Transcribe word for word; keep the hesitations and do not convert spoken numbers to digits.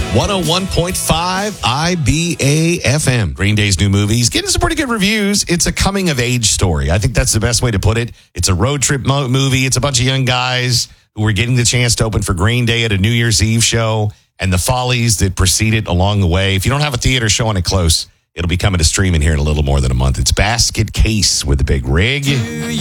one oh one point five I B A F M. Green Day's new movie is getting some pretty good reviews. It's a coming-of-age story. I think that's the best way to put it. It's a road trip mo- movie. It's a bunch of young guys who were getting the chance to open for Green Day at a New Year's Eve show and the follies that preceded along the way. If you don't have a theater showing it close, it'll be coming to streaming here in a little more than a month. It's Basket Case with the Big Rig.